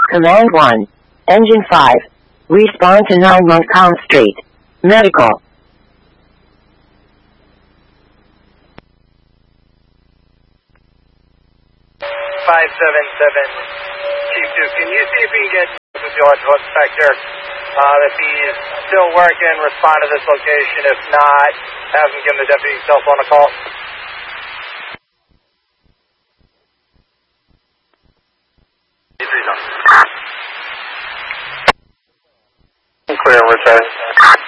Command 1. Engine 5. Respond to 9 Montcalm Street. Medical. 577 Chief 2. Can you see if we can get with the electrical inspector? If he's still working, respond to this location. If not, have him give the deputy's cell phone a call. Clear, return.